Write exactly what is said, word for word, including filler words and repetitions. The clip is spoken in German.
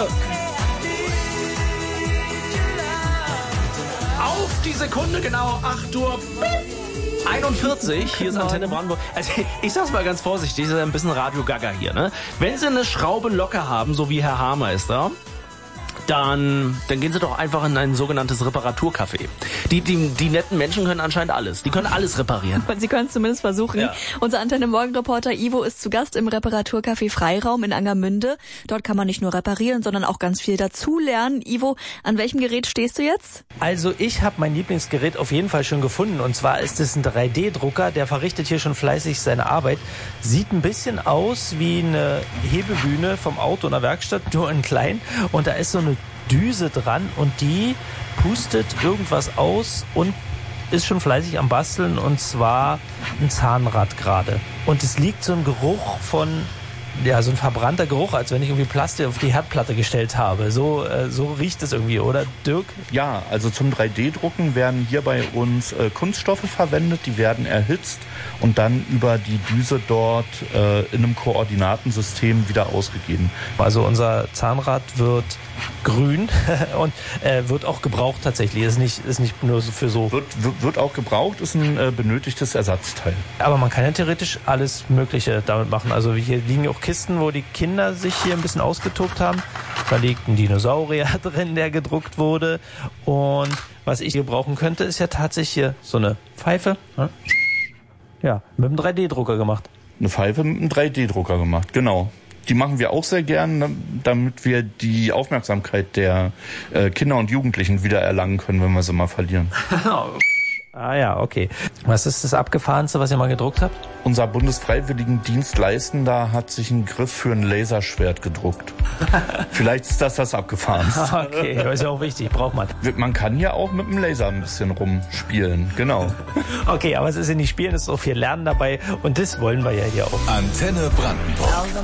Auf die Sekunde genau acht Uhr einundvierzig, hier ist Antenne Brandenburg. Also ich sag's mal ganz vorsichtig, das ist ein bisschen Radio Gaga hier, ne? Wenn Sie eine Schraube locker haben, so wie Herr Haarmeister, dann, dann gehen Sie doch einfach in ein sogenanntes Reparaturcafé. Die, die, die netten Menschen können anscheinend alles. Die können alles reparieren. Und Sie können es zumindest versuchen. Ja. Unser Antenne Morgen-Reporter Ivo ist zu Gast im Reparaturcafé Freiraum in Angermünde. Dort kann man nicht nur reparieren, sondern auch ganz viel dazulernen. Ivo, an welchem Gerät stehst du jetzt? Also ich habe mein Lieblingsgerät auf jeden Fall schon gefunden. Und zwar ist es ein drei D Drucker, der verrichtet hier schon fleißig seine Arbeit. Sieht ein bisschen aus wie eine Hebebühne vom Auto in der Werkstatt, nur in klein. Und da ist so eine Düse dran und die pustet irgendwas aus und ist schon fleißig am Basteln, und zwar ein Zahnrad gerade. Und es liegt so ein Geruch von, ja, so ein verbrannter Geruch, als wenn ich irgendwie Plastik auf die Herdplatte gestellt habe. So, äh, so riecht es irgendwie, oder Dirk? Ja, also zum drei D Drucken werden hier bei uns äh, Kunststoffe verwendet, die werden erhitzt und dann über die Düse dort äh, in einem Koordinatensystem wieder ausgegeben. Also unser Zahnrad wird grün und äh, wird auch gebraucht tatsächlich. Ist nicht, ist nicht nur für so. Wird, wird auch gebraucht, ist ein äh, benötigtes Ersatzteil. Aber man kann ja theoretisch alles Mögliche damit machen. Also hier liegen auch Kisten, wo die Kinder sich hier ein bisschen ausgetobt haben. Da liegt ein Dinosaurier drin, der gedruckt wurde. Und was ich hier brauchen könnte, ist ja tatsächlich hier so eine Pfeife. Ja, mit einem drei D Drucker gemacht. Eine Pfeife mit einem drei D Drucker gemacht, genau. Die machen wir auch sehr gern, damit wir die Aufmerksamkeit der äh, Kinder und Jugendlichen wieder erlangen können, wenn wir sie mal verlieren. Ah ja, okay. Was ist das Abgefahrenste, was ihr mal gedruckt habt? Unser Bundesfreiwilligendienstleistender hat sich einen Griff für ein Laserschwert gedruckt. Vielleicht ist das das Abgefahrenste. Okay, das ist ja auch wichtig, braucht man. Man kann ja auch mit dem Laser ein bisschen rumspielen, genau. Okay, aber es ist ja nicht Spielen, es ist auch viel Lernen dabei und das wollen wir ja hier auch. Antenne Brandenburg.